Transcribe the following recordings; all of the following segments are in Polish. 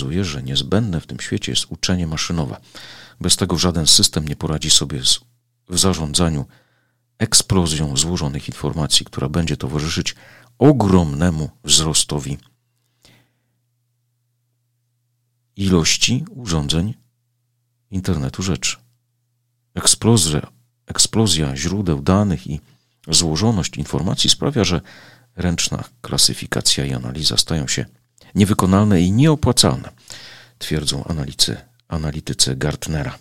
pokazuje, że niezbędne w tym świecie jest uczenie maszynowe. Bez tego żaden system nie poradzi sobie w zarządzaniu eksplozją złożonych informacji, która będzie towarzyszyć ogromnemu wzrostowi ilości urządzeń internetu rzeczy. Eksplozja źródeł danych i złożoność informacji sprawia, że ręczna klasyfikacja i analiza stają się niewykonalne i nieopłacalne, twierdzą analitycy Gartnera.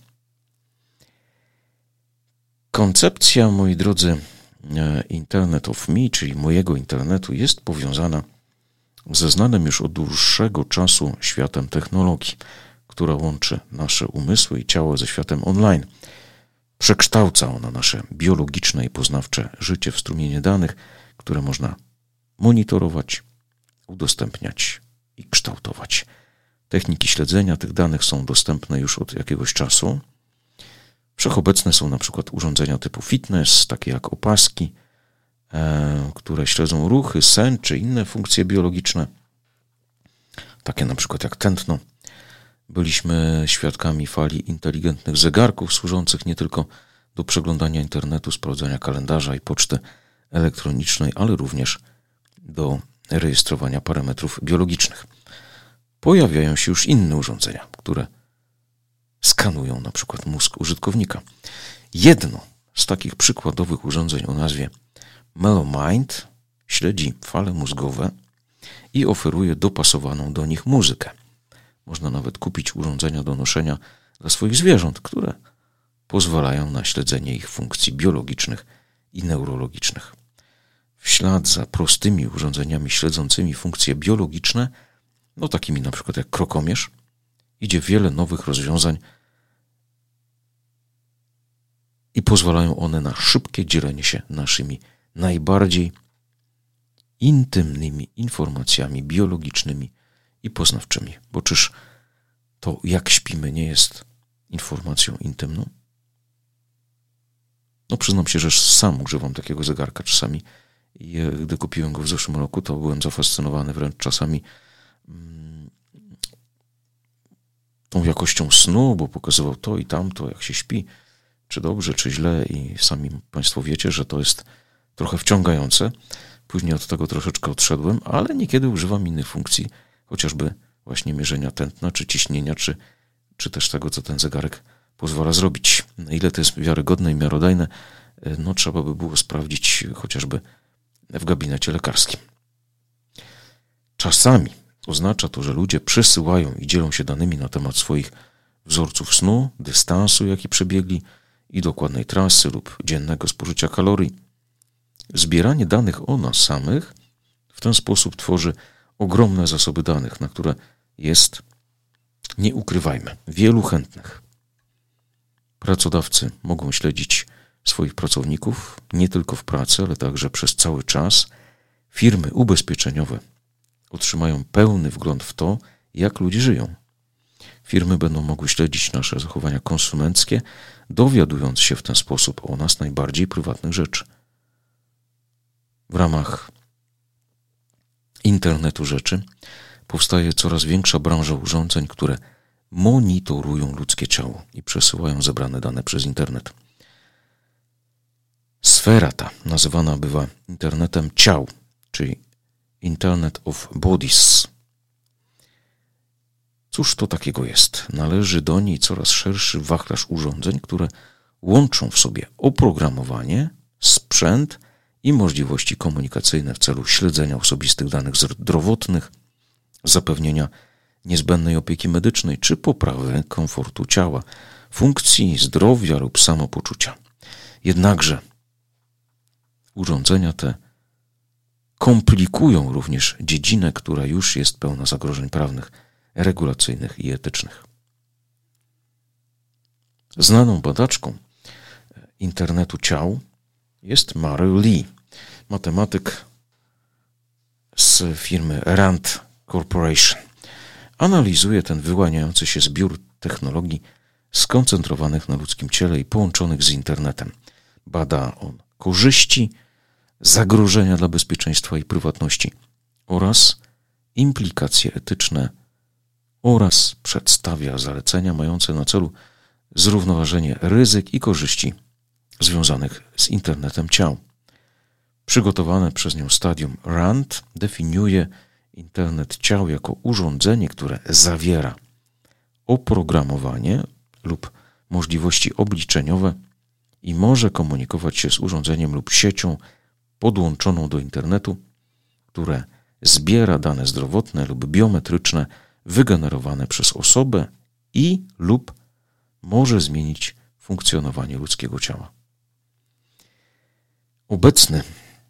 Koncepcja, moi drodzy, Internet of Me, czyli mojego internetu, jest powiązana ze znanym już od dłuższego czasu światem technologii, która łączy nasze umysły i ciało ze światem online. Przekształca ona nasze biologiczne i poznawcze życie w strumienie danych, które można monitorować, udostępniać i kształtować. Techniki śledzenia tych danych są dostępne już od jakiegoś czasu. Wszechobecne są na przykład urządzenia typu fitness, takie jak opaski, które śledzą ruchy, sen czy inne funkcje biologiczne, takie na przykład jak tętno. Byliśmy świadkami fali inteligentnych zegarków służących nie tylko do przeglądania internetu, sprawdzania kalendarza i poczty elektronicznej, ale również do rejestrowania parametrów biologicznych. Pojawiają się już inne urządzenia, które skanują na przykład mózg użytkownika. Jedno z takich przykładowych urządzeń o nazwie MellowMind śledzi fale mózgowe i oferuje dopasowaną do nich muzykę. Można nawet kupić urządzenia do noszenia dla swoich zwierząt, które pozwalają na śledzenie ich funkcji biologicznych i neurologicznych. W ślad za prostymi urządzeniami śledzącymi funkcje biologiczne, takimi na przykład jak krokomierz, idzie wiele nowych rozwiązań i pozwalają one na szybkie dzielenie się naszymi najbardziej intymnymi informacjami biologicznymi i poznawczymi. Bo czyż to, jak śpimy, nie jest informacją intymną? Przyznam się, że sam używam takiego zegarka czasami i gdy kupiłem go w zeszłym roku, to byłem zafascynowany wręcz czasami tą jakością snu, bo pokazywał to i tamto, jak się śpi, czy dobrze, czy źle, i sami Państwo wiecie, że to jest trochę wciągające. Później od tego troszeczkę odszedłem, ale niekiedy używam innych funkcji, chociażby właśnie mierzenia tętna, czy ciśnienia, czy też tego, co ten zegarek pozwala zrobić. Na ile to jest wiarygodne i miarodajne, trzeba by było sprawdzić chociażby w gabinecie lekarskim. Czasami oznacza to, że ludzie przesyłają i dzielą się danymi na temat swoich wzorców snu, dystansu, jaki przebiegli, i dokładnej trasy lub dziennego spożycia kalorii. Zbieranie danych o nas samych w ten sposób tworzy ogromne zasoby danych, na które jest, nie ukrywajmy, wielu chętnych. Pracodawcy mogą śledzić swoich pracowników nie tylko w pracy, ale także przez cały czas. Firmy ubezpieczeniowe otrzymają pełny wgląd w to, jak ludzie żyją. Firmy będą mogły śledzić nasze zachowania konsumenckie, dowiadując się w ten sposób o nas najbardziej prywatnych rzeczy. W ramach internetu rzeczy powstaje coraz większa branża urządzeń, które monitorują ludzkie ciało i przesyłają zebrane dane przez internet. Sfera ta nazywana bywa internetem ciał, czyli Internet of Bodies. Cóż to takiego jest? Należy do niej coraz szerszy wachlarz urządzeń, które łączą w sobie oprogramowanie, sprzęt i możliwości komunikacyjne w celu śledzenia osobistych danych zdrowotnych, zapewnienia niezbędnej opieki medycznej czy poprawy komfortu ciała, funkcji, zdrowia lub samopoczucia. Jednakże urządzenia te komplikują również dziedzinę, która już jest pełna zagrożeń prawnych, regulacyjnych i etycznych. Znaną badaczką internetu ciał jest Mary Lee, matematyk z firmy Rand Corporation. Analizuje ten wyłaniający się zbiór technologii skoncentrowanych na ludzkim ciele i połączonych z internetem. Bada on korzyści, zagrożenia dla bezpieczeństwa i prywatności oraz implikacje etyczne oraz przedstawia zalecenia mające na celu zrównoważenie ryzyk i korzyści związanych z internetem ciał. Przygotowane przez nią stadium RAND definiuje internet ciał jako urządzenie, które zawiera oprogramowanie lub możliwości obliczeniowe i może komunikować się z urządzeniem lub siecią podłączoną do internetu, które zbiera dane zdrowotne lub biometryczne wygenerowane przez osobę i lub może zmienić funkcjonowanie ludzkiego ciała. Obecny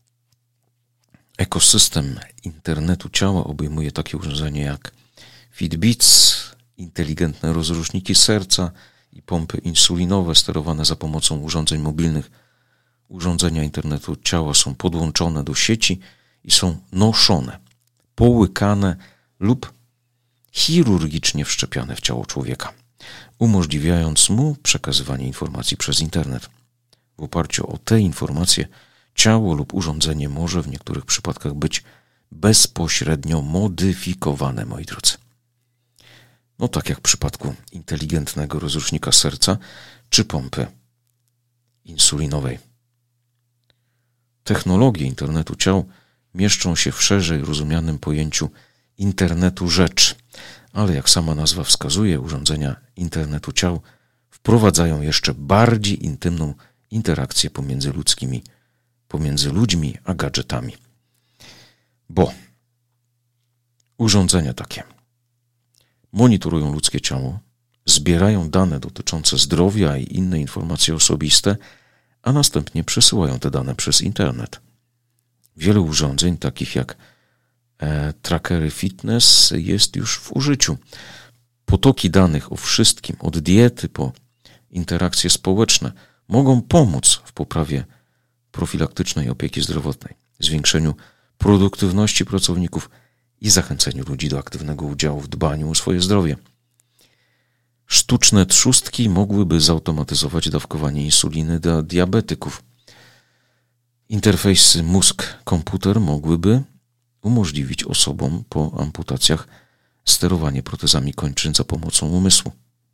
ekosystem internetu ciała obejmuje takie urządzenia jak Fitbits, inteligentne rozruszniki serca i pompy insulinowe sterowane za pomocą urządzeń mobilnych. Urządzenia internetu ciała są podłączone do sieci i są noszone, połykane lub chirurgicznie wszczepiane w ciało człowieka, umożliwiając mu przekazywanie informacji przez internet. W oparciu o te informacje ciało lub urządzenie może w niektórych przypadkach być bezpośrednio modyfikowane, moi drodzy. No tak jak w przypadku inteligentnego rozrusznika serca czy pompy insulinowej. Technologie internetu ciał mieszczą się w szerzej rozumianym pojęciu internetu rzeczy, ale jak sama nazwa wskazuje, urządzenia internetu ciał wprowadzają jeszcze bardziej intymną interakcję pomiędzy ludźmi a gadżetami. Bo urządzenia takie monitorują ludzkie ciało, zbierają dane dotyczące zdrowia i inne informacje osobiste, a następnie przesyłają te dane przez internet. Wiele urządzeń, takich jak trackery fitness, jest już w użyciu. Potoki danych o wszystkim, od diety po interakcje społeczne, mogą pomóc w poprawie profilaktycznej opieki zdrowotnej, zwiększeniu produktywności pracowników i zachęceniu ludzi do aktywnego udziału w dbaniu o swoje zdrowie. Sztuczne trzustki mogłyby zautomatyzować dawkowanie insuliny dla diabetyków. Interfejsy mózg-komputer mogłyby umożliwić osobom po amputacjach sterowanie protezami kończyn za pomocą umysłu.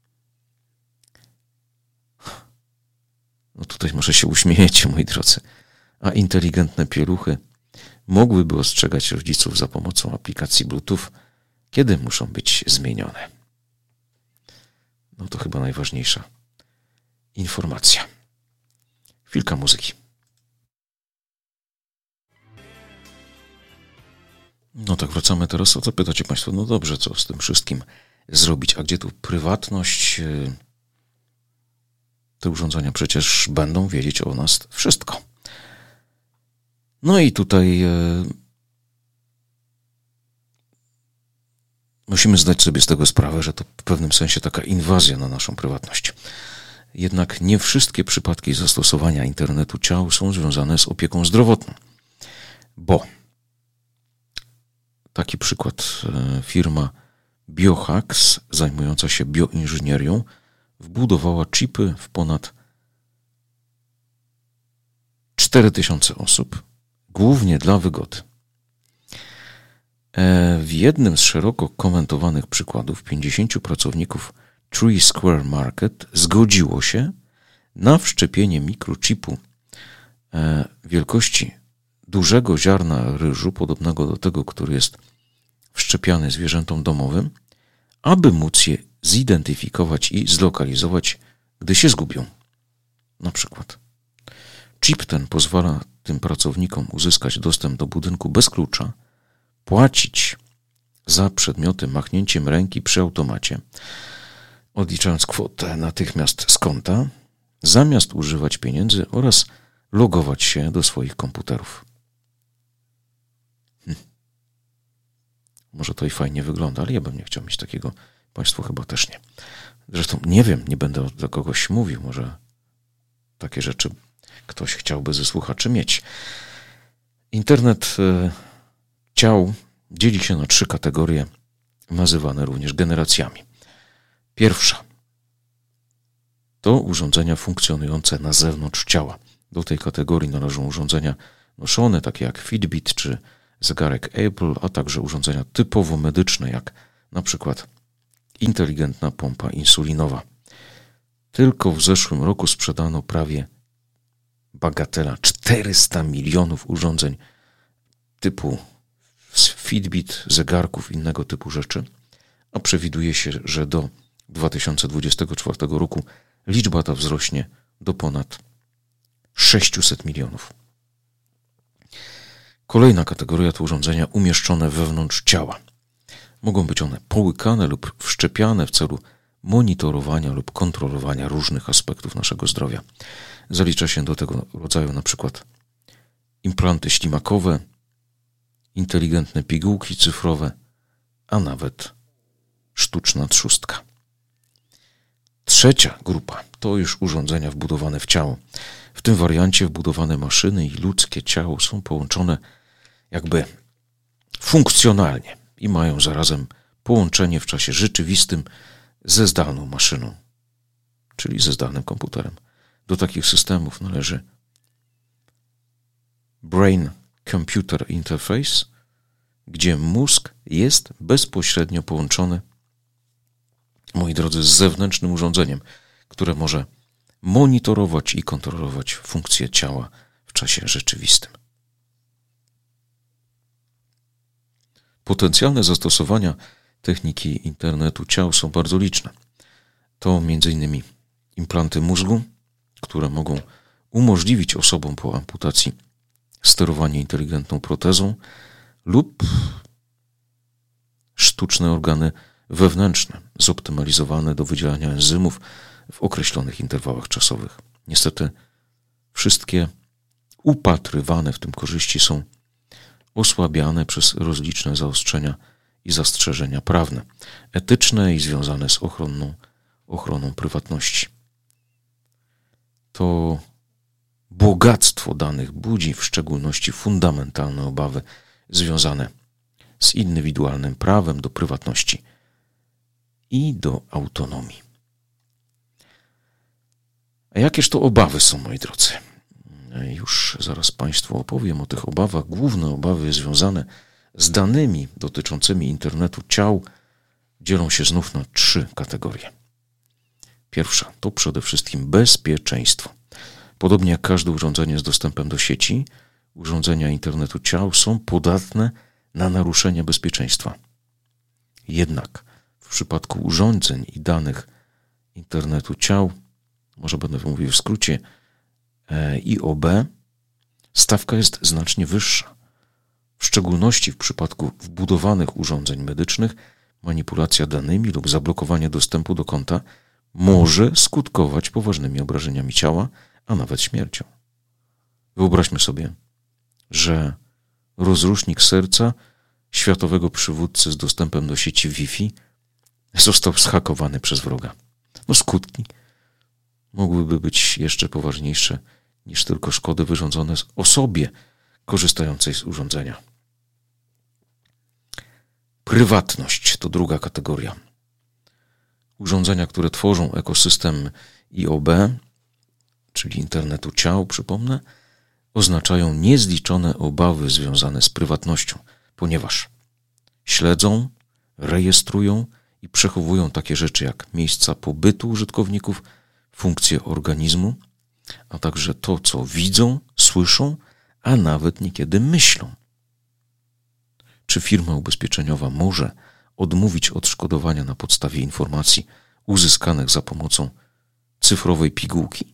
No tutaj może się uśmiejecie, moi drodzy. A inteligentne pieluchy mogłyby ostrzegać rodziców za pomocą aplikacji Bluetooth, kiedy muszą być zmienione. No to chyba najważniejsza informacja. Chwilka muzyki. No tak, wracamy teraz. O co pytacie Państwo? No dobrze, co z tym wszystkim zrobić? A gdzie tu prywatność? Te urządzenia przecież będą wiedzieć o nas wszystko. No i tutaj musimy zdać sobie z tego sprawę, że to w pewnym sensie taka inwazja na naszą prywatność. Jednak nie wszystkie przypadki zastosowania internetu ciał są związane z opieką zdrowotną. Bo taki przykład, firma Biohacks, zajmująca się bioinżynierią, wbudowała chipy w ponad 4000 osób, głównie dla wygody. W jednym z szeroko komentowanych przykładów 50 pracowników Tree Square Market zgodziło się na wszczepienie mikrochipu wielkości dużego ziarna ryżu, podobnego do tego, który jest wszczepiany zwierzętom domowym, aby móc je zidentyfikować i zlokalizować, gdy się zgubią. Na przykład chip ten pozwala tym pracownikom uzyskać dostęp do budynku bez klucza, płacić za przedmioty machnięciem ręki przy automacie, odliczając kwotę natychmiast z konta, zamiast używać pieniędzy oraz logować się do swoich komputerów. Może to i fajnie wygląda, ale ja bym nie chciał mieć takiego. Państwo chyba też nie. Zresztą nie wiem, nie będę do kogoś mówił, może takie rzeczy ktoś chciałby ze słuchaczy mieć. Internet ciał dzieli się na 3 kategorie, nazywane również generacjami. Pierwsza to urządzenia funkcjonujące na zewnątrz ciała. Do tej kategorii należą urządzenia noszone, takie jak Fitbit czy zegarek Apple, a także urządzenia typowo medyczne, jak na przykład inteligentna pompa insulinowa. Tylko w zeszłym roku sprzedano prawie bagatela 400 milionów urządzeń typu Fitbit, zegarków, innego typu rzeczy, a przewiduje się, że do 2024 roku liczba ta wzrośnie do ponad 600 milionów. Kolejna kategoria to urządzenia umieszczone wewnątrz ciała. Mogą być one połykane lub wszczepiane w celu monitorowania lub kontrolowania różnych aspektów naszego zdrowia. Zalicza się do tego rodzaju na przykład implanty ślimakowe, inteligentne pigułki cyfrowe, a nawet sztuczna trzustka. Trzecia grupa to już urządzenia wbudowane w ciało. W tym wariancie wbudowane maszyny i ludzkie ciało są połączone jakby funkcjonalnie i mają zarazem połączenie w czasie rzeczywistym ze zdalną maszyną, czyli ze zdalnym komputerem. Do takich systemów należy Brain Computer Interface, gdzie mózg jest bezpośrednio połączony, moi drodzy, z zewnętrznym urządzeniem, które może monitorować i kontrolować funkcje ciała w czasie rzeczywistym. Potencjalne zastosowania techniki internetu ciał są bardzo liczne. To m.in. implanty mózgu, które mogą umożliwić osobom po amputacji sterowanie inteligentną protezą lub sztuczne organy wewnętrzne, zoptymalizowane do wydzielania enzymów w określonych interwałach czasowych. Niestety wszystkie upatrywane w tym korzyści są osłabiane przez rozliczne zaostrzenia i zastrzeżenia prawne, etyczne i związane z ochroną prywatności. To bogactwo danych budzi w szczególności fundamentalne obawy związane z indywidualnym prawem do prywatności i do autonomii. A jakież to obawy są, moi drodzy? Już zaraz Państwu opowiem o tych obawach. Główne obawy związane z danymi dotyczącymi internetu ciał dzielą się znów na 3 kategorie. Pierwsza to przede wszystkim bezpieczeństwo. Podobnie jak każde urządzenie z dostępem do sieci, urządzenia internetu ciał są podatne na naruszenia bezpieczeństwa. Jednak w przypadku urządzeń i danych internetu ciał, może będę mówił w skrócie, IOB, stawka jest znacznie wyższa. W szczególności w przypadku wbudowanych urządzeń medycznych manipulacja danymi lub zablokowanie dostępu do konta może skutkować poważnymi obrażeniami ciała, a nawet śmiercią. Wyobraźmy sobie, że rozrusznik serca światowego przywódcy z dostępem do sieci Wi-Fi został zhakowany przez wroga. Skutki mogłyby być jeszcze poważniejsze niż tylko szkody wyrządzone osobie korzystającej z urządzenia. Prywatność to druga kategoria. Urządzenia, które tworzą ekosystem IOB, czyli internetu ciał, przypomnę, oznaczają niezliczone obawy związane z prywatnością, ponieważ śledzą, rejestrują i przechowują takie rzeczy jak miejsca pobytu użytkowników, funkcje organizmu, a także to, co widzą, słyszą, a nawet niekiedy myślą. Czy firma ubezpieczeniowa może odmówić odszkodowania na podstawie informacji uzyskanych za pomocą cyfrowej pigułki?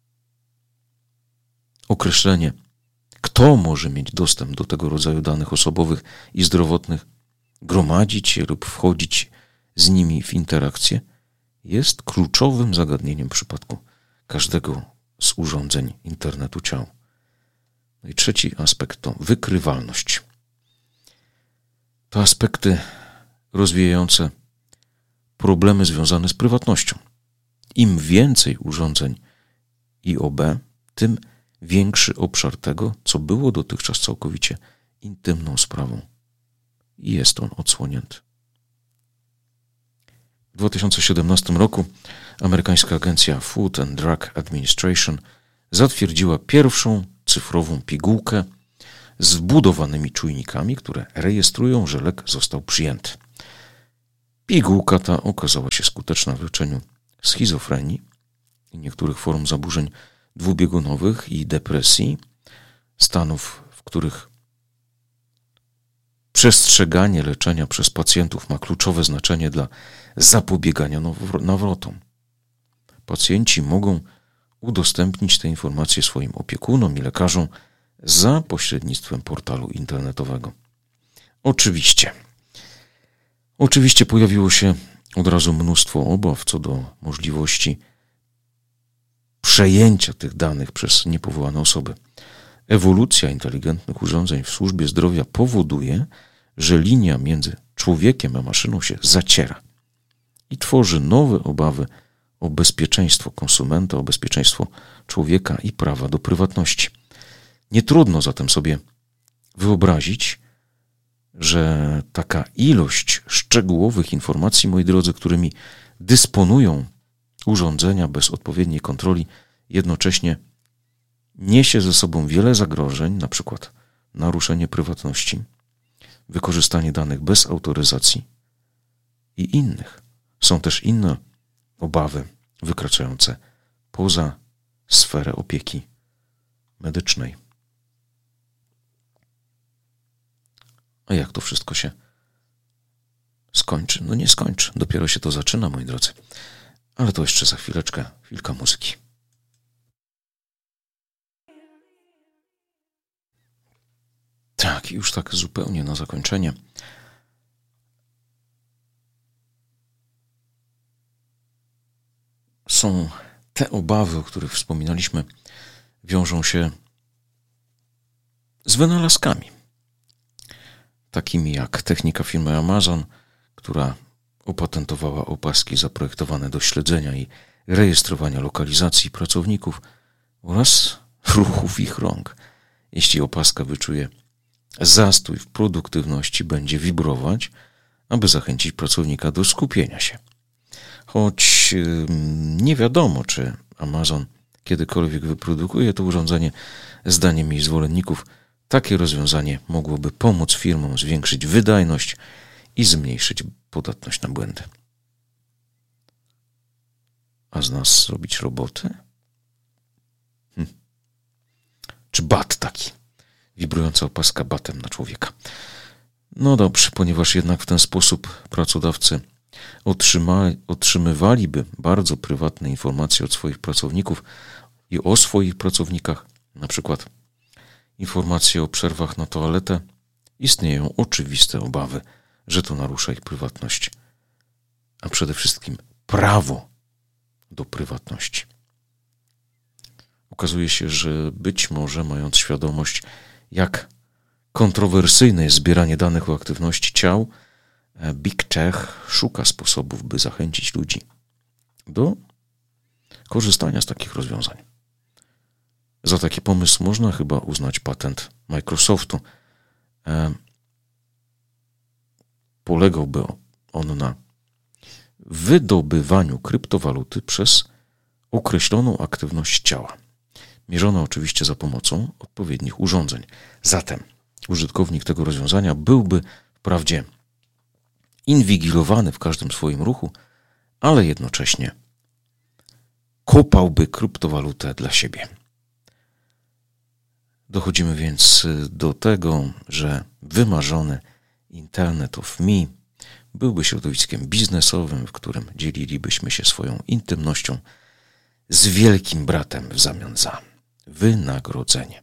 Określenie, kto może mieć dostęp do tego rodzaju danych osobowych i zdrowotnych, gromadzić je lub wchodzić z nimi w interakcję, jest kluczowym zagadnieniem w przypadku każdego z urządzeń internetu ciał. No i trzeci aspekt to wykrywalność. To aspekty rozwijające problemy związane z prywatnością. Im więcej urządzeń IOB, tym większy obszar tego, co było dotychczas całkowicie intymną sprawą. I jest on odsłonięty. W 2017 roku amerykańska agencja Food and Drug Administration zatwierdziła pierwszą cyfrową pigułkę z wbudowanymi czujnikami, które rejestrują, że lek został przyjęty. Pigułka ta okazała się skuteczna w leczeniu schizofrenii i niektórych form zaburzeń dwubiegunowych i depresji, stanów, w których przestrzeganie leczenia przez pacjentów ma kluczowe znaczenie dla zapobiegania nawrotom. Pacjenci mogą udostępnić te informacje swoim opiekunom i lekarzom za pośrednictwem portalu internetowego. Oczywiście pojawiło się od razu mnóstwo obaw co do możliwości przejęcia tych danych przez niepowołane osoby. Ewolucja inteligentnych urządzeń w służbie zdrowia powoduje, że linia między człowiekiem a maszyną się zaciera i tworzy nowe obawy o bezpieczeństwo konsumenta, o bezpieczeństwo człowieka i prawa do prywatności. Nie trudno zatem sobie wyobrazić, że taka ilość szczegółowych informacji, moi drodzy, którymi dysponują urządzenia bez odpowiedniej kontroli, jednocześnie niesie ze sobą wiele zagrożeń, na przykład naruszenie prywatności, wykorzystanie danych bez autoryzacji i innych. Są też inne obawy wykraczające poza sferę opieki medycznej. A jak to wszystko się skończy? No nie skończy. Dopiero się to zaczyna, moi drodzy. Ale to jeszcze za chwileczkę, chwilka muzyki. Tak, już tak zupełnie na zakończenie. Są te obawy, o których wspominaliśmy, wiążą się z wynalazkami, takimi jak technika firmy Amazon, która opatentowała opaski zaprojektowane do śledzenia i rejestrowania lokalizacji pracowników oraz ruchów ich rąk. Jeśli opaska wyczuje zastój w produktywności, będzie wibrować, aby zachęcić pracownika do skupienia się. Choć nie wiadomo, czy Amazon kiedykolwiek wyprodukuje to urządzenie, zdaniem jej zwolenników takie rozwiązanie mogłoby pomóc firmom zwiększyć wydajność i zmniejszyć podatność na błędy. A z nas zrobić roboty? Czy bat taki? Wibrująca opaska batem na człowieka. No dobrze, ponieważ jednak w ten sposób pracodawcy otrzymywaliby bardzo prywatne informacje od swoich pracowników i o swoich pracownikach, na przykład informacje o przerwach na toaletę, istnieją oczywiste obawy, że to narusza ich prywatność, a przede wszystkim prawo do prywatności. Okazuje się, że być może, mając świadomość, jak kontrowersyjne jest zbieranie danych o aktywności ciał, Big Tech szuka sposobów, by zachęcić ludzi do korzystania z takich rozwiązań. Za taki pomysł można chyba uznać patent Microsoftu. Polegałby on na wydobywaniu kryptowaluty przez określoną aktywność ciała, mierzona oczywiście za pomocą odpowiednich urządzeń. Zatem użytkownik tego rozwiązania byłby wprawdzie inwigilowany w każdym swoim ruchu, ale jednocześnie kopałby kryptowalutę dla siebie. Dochodzimy więc do tego, że wymarzony Internet of Me byłby środowiskiem biznesowym, w którym dzielilibyśmy się swoją intymnością z wielkim bratem w zamian za wynagrodzenie.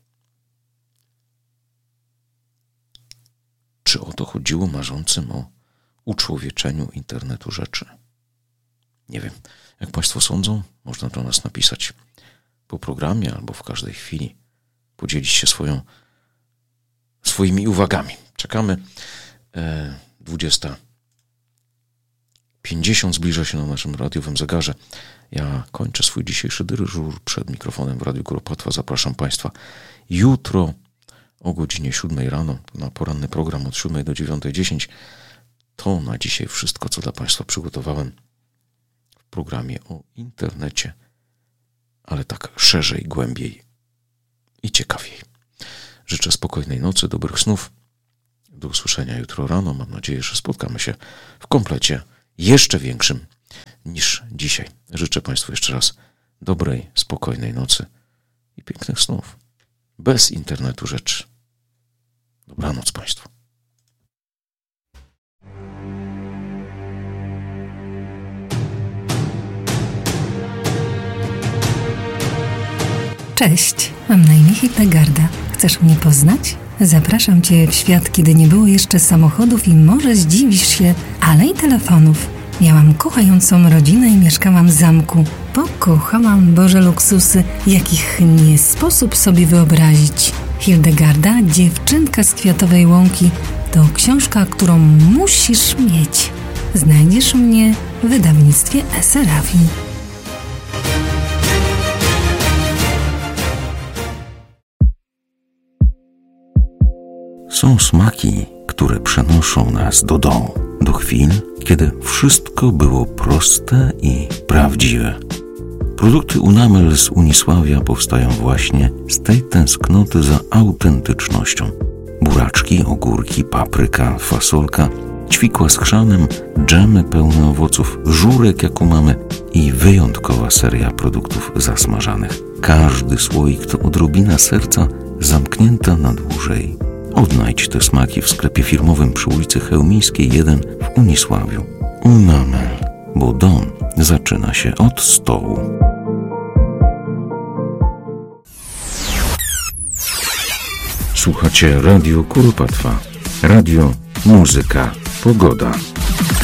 Czy o to chodziło marzącym o uczłowieczeniu internetu rzeczy? Nie wiem. Jak Państwo sądzą, można do nas napisać po programie albo w każdej chwili, podzielić się swoimi uwagami. Czekamy. 20:50 zbliża się na naszym radiowym zegarze. Ja kończę swój dzisiejszy dyżur przed mikrofonem w Radiu Kuropatwa. Zapraszam Państwa jutro o godzinie 7 rano na poranny program od 7 do 9:10. To na dzisiaj wszystko, co dla Państwa przygotowałem w programie o internecie, ale tak szerzej, głębiej i ciekawiej. Życzę spokojnej nocy, dobrych snów. Do usłyszenia jutro rano. Mam nadzieję, że spotkamy się w komplecie jeszcze większym niż dzisiaj. Życzę Państwu jeszcze raz dobrej, spokojnej nocy i pięknych snów. Bez internetu rzeczy. Dobranoc Państwu. Cześć, mam na imię Hildegarda. Chcesz mnie poznać? Zapraszam Cię w świat, kiedy nie było jeszcze samochodów i może zdziwisz się, ale i telefonów. Miałam kochającą rodzinę i mieszkałam w zamku. Pokochałam Boże luksusy, jakich nie sposób sobie wyobrazić. Hildegarda, dziewczynka z Kwiatowej Łąki, to książka, którą musisz mieć. Znajdziesz mnie w wydawnictwie Eserafi. Są smaki, które przenoszą nas do domu, do chwil, kiedy wszystko było proste i prawdziwe. Produkty Unamel z Unisławia powstają właśnie z tej tęsknoty za autentycznością. Buraczki, ogórki, papryka, fasolka, ćwikła z chrzanem, dżemy pełne owoców, żurek jak u mamy i wyjątkowa seria produktów zasmażanych. Każdy słoik to odrobina serca zamknięta na dłużej. Odnajdź te smaki w sklepie firmowym przy ulicy Chełmińskiej 1 w Unisławiu. Unamel, bo dom zaczyna się od stołu. Słuchacie Radio Kuropatwa. Radio, muzyka, pogoda.